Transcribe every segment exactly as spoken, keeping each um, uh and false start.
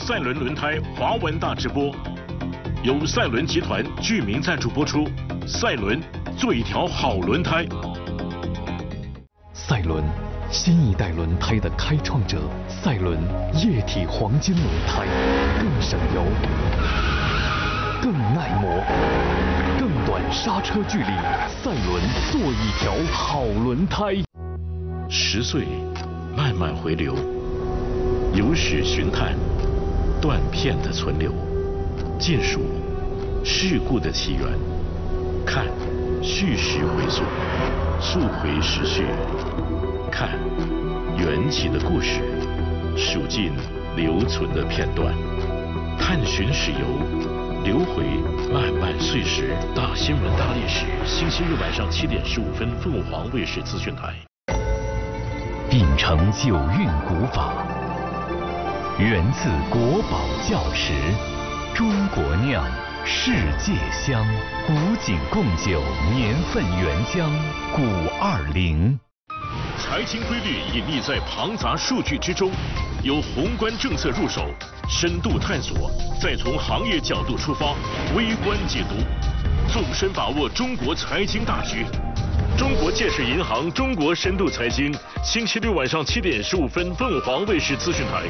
赛伦轮胎华文大直播，由赛伦集团居民赞助播出。赛伦做一条好轮胎。 赛伦，新一代轮胎的开创者。赛伦液体黄金轮胎，更省油，更耐磨，更短刹车距离。赛伦做一条好轮胎。 十岁，慢慢回流，有史寻探，断片的存留，借数事故的起源，看叙事回溯，溯回时序，看缘起的故事，数尽留存的片段，探寻史游，留回漫漫岁时。大新闻大历史，星期日晚上七点十五分，凤凰卫视资讯台。 秉承九韵古法，源自国宝窖池，中国酿，世界香，古井贡酒年份原浆，古二零。 财经规律隐匿在庞杂数据之中，由宏观政策入手，深度探索，再从行业角度出发，微观解读，纵深把握中国财经大局。中国建设银行中国深度财经，星期六晚上七点十五分，凤凰卫视资讯台。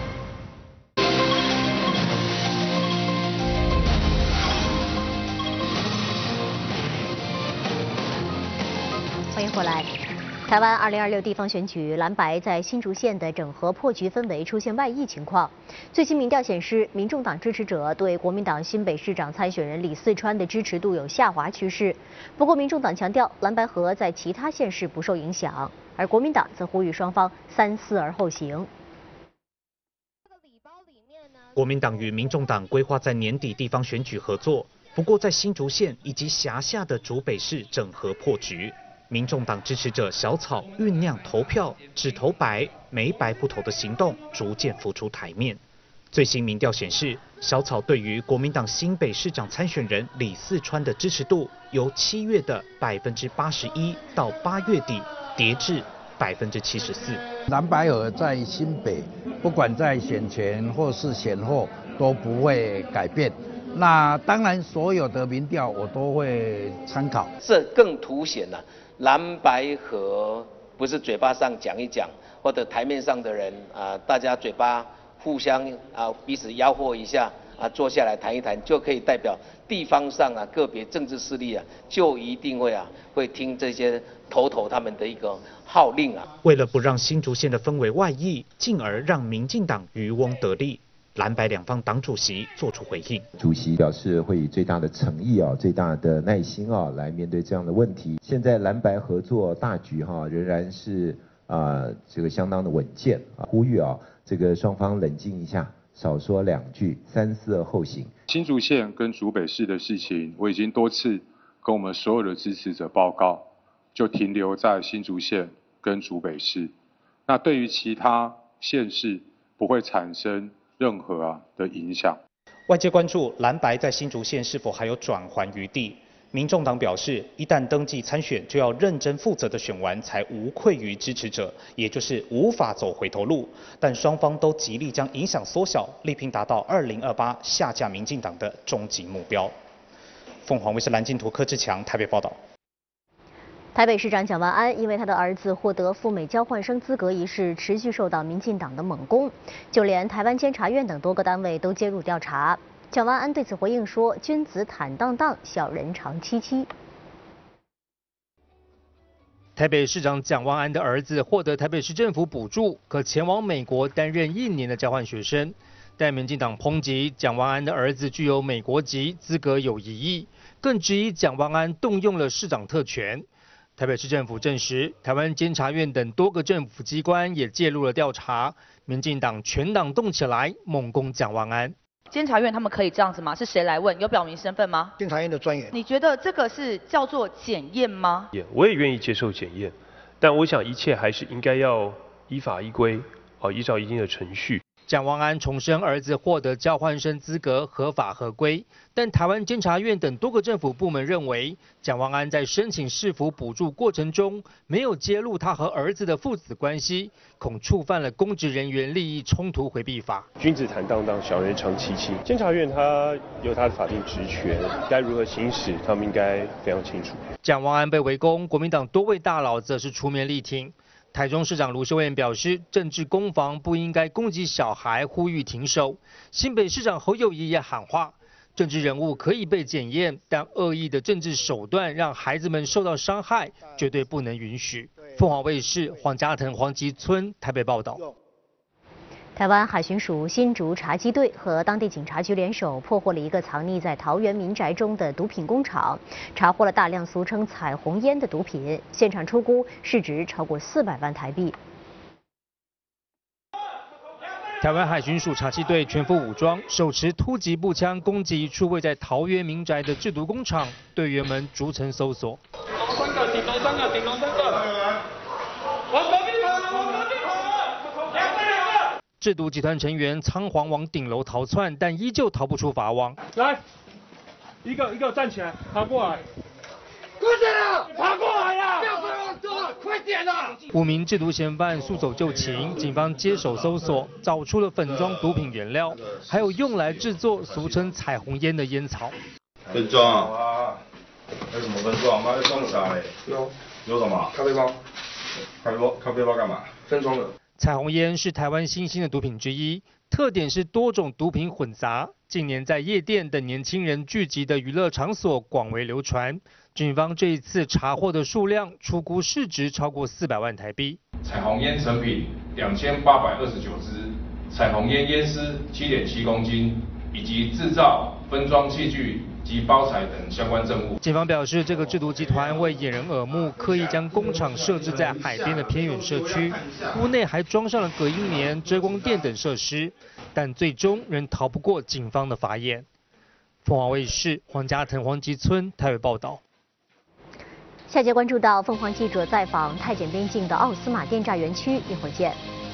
欢迎回来。台湾二零二六地方选举，蓝白在新竹县的整合破局氛围出现外溢情况。最新民调显示，民众党支持者对国民党新北市长参选人李四川的支持度有下滑趋势。不过，民众党强调蓝白合在其他县市不受影响，而国民党则呼吁双方三思而后行。 国民党与民众党规划在年底地方选举合作，不过在新竹县以及辖下的竹北市整合破局。民众党支持者小草酝酿投票只投白没白不投的行动逐渐浮出台面。最新民调显示，小草对于国民党新北市长参选人李四川的支持度由七月的百分之八十一到八月底跌至百分之七十四。 蓝白合在新北，不管在选前或是选后都不会改变。那当然，所有的民调我都会参考。 这更凸显了蓝白合不是嘴巴上讲一讲，或者台面上的人啊、呃，大家嘴巴互相啊、呃、彼此吆喝一下啊，坐下来谈一谈，就可以代表地方上啊个别政治势力啊，就一定会啊会听这些头头他们的一个号令啊。 为了不让新竹县的氛围外溢，进而让民进党渔翁得利。蓝白两方党主席作出回应， 主席表示会以最大的诚意啊、最大的耐心啊来面对这样的问题。现在蓝白合作大局哈、啊、仍然是啊、呃、这个相当的稳健啊，呼吁啊这个双方冷静一下，少说两句，三思而后行。 新竹县跟竹北市的事情，我已经多次跟我们所有的支持者报告，就停留在新竹县跟竹北市。那对于其他县市不会产生任何啊的影响。 外界关注蓝白在新竹县是否还有转圜余地。民众党表示，一旦登记参选，就要认真负责的选完，才无愧于支持者，也就是无法走回头路。但双方都极力将影响缩小，力拼达到二零二八下架民进党的终极目标。凤凰卫视蓝镜图柯志强台北报道。 台北市长蒋万安因为他的儿子获得赴美交换生资格一事持续受到民进党的猛攻，就连台湾监察院等多个单位都介入调查。蒋万安对此回应说：“君子坦荡荡，小人长戚戚。” 台北市长蒋万安的儿子获得台北市政府补助，可前往美国担任一年的交换学生。但民进党抨击蒋万安的儿子具有美国籍，资格有疑义，更质疑蒋万安动用了市长特权。台北市政府证实，台湾监察院等多个政府机关也介入了调查。民进党全党动起来，猛攻蒋万安。 监察院他们可以这样子吗？是谁来问？有表明身份吗？ 监察院的专员。 你觉得这个是叫做检验吗？ 我也愿意接受检验，但我想一切还是应该要依法依规，哦，依照一定的程序。 蒋万安重申儿子获得交换生资格合法合规，但台湾监察院等多个政府部门认为，蒋万安在申请市府补助过程中没有揭露他和儿子的父子关系，恐触犯了公职人员利益冲突回避法。 君子坦荡荡，小人长戚戚。监察院他有他的法定职权，该如何行使，他们应该非常清楚。 蒋万安被围攻，国民党多位大佬则是出面力挺。台中市长卢秀燕表示，政治攻防不应该攻击小孩，呼吁停手。新北市长侯友宜也喊话，政治人物可以被检验，但恶意的政治手段让孩子们受到伤害，绝对不能允许。凤凰卫视黄家腾、黄吉村台北报道。 台湾海巡署新竹查缉队和当地警察局联手破获了一个藏匿在桃园民宅中的毒品工厂，查获了大量俗称彩虹烟的毒品，现场出估市值超过四百万台币。 台湾海巡署查缉队全副武装，手持突击步枪攻击一处位在桃园民宅的制毒工厂，队员们逐层搜索。 顶楼三个，顶楼三个，顶楼三个，往隔壁跑，往隔壁跑，两个两个。 制毒集团成员仓皇往顶楼逃窜，但依旧逃不出法网。 来，一个一个站起来，爬过来。快点啊！爬过来呀！不要再往走了，快点啊！ 五名制毒嫌犯束手就擒，警方接手搜索，找出了粉装毒品原料，还有用来制作俗称彩虹烟的烟草。 分装啊？有什么分装？妈的装啥嘞？有有什么？咖啡包。咖啡包？咖啡包干嘛？分装的。 彩虹烟是台湾新兴的毒品之一，特点是多种毒品混杂，近年在夜店等年轻人聚集的娱乐场所广为流传。警方这一次查获的数量，初估市值超过四百万台币。 彩虹烟成品两千八百二十九支，彩虹烟烟丝七点七公斤，以及制造、分装器具及包材等相关证物。 警方表示，这个制毒集团为掩人耳目，刻意将工厂设置在海边的偏远社区，屋内还装上了隔音棉、遮光垫等设施，但最终仍逃不过警方的法眼。凤凰卫视黄家腾、黄吉村台北报道。 下节关注到凤凰记者在访太检边境的奥斯马电栅园区，一会儿见。